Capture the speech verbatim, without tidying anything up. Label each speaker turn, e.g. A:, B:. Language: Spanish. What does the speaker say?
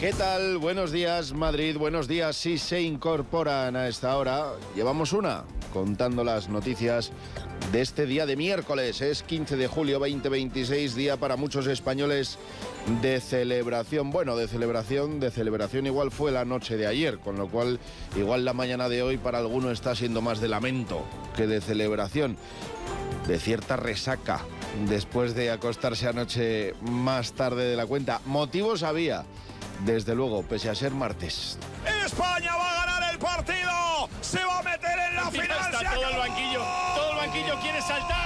A: ¿Qué tal? Buenos días, Madrid. Buenos días. Si se incorporan a esta hora, llevamos una contando las noticias de este día de miércoles. Es quince de julio veinte veintiséis, día para muchos españoles de celebración. Bueno, de celebración, de celebración igual fue la noche de ayer, con lo cual igual la mañana de hoy para alguno está siendo más de lamento que de celebración, de cierta resaca después de acostarse anoche más tarde de la cuenta. Motivos había, desde luego, pese a ser martes.
B: España va a ganar el partido, se va a meter en la final.
C: Está todo el banquillo, todo el banquillo quiere saltar.